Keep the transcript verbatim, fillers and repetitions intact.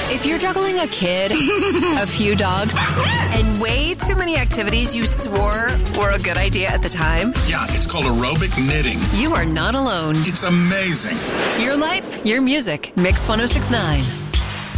If you're juggling a kid, a few dogs, and way too many activities you swore were a good idea at the time, yeah, it's called aerobic knitting. You are not alone. It's amazing. Your life, your music. Mix one oh six point nine.